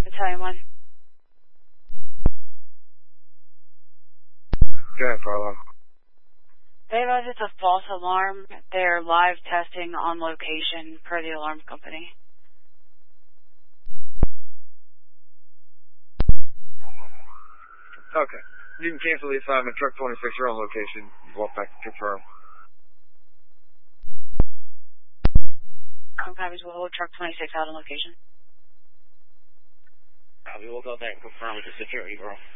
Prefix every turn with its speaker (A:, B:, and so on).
A: Battalion 1.
B: Go ahead, Carlo.
A: They advise it's a false alarm. They're live testing on location per the alarm company.
B: Okay. You can cancel the assignment. Truck 26, you're on location. Walk back to confirm.
A: Copies will hold truck 26 out on location.
C: We will go back and confirm with the security, bro.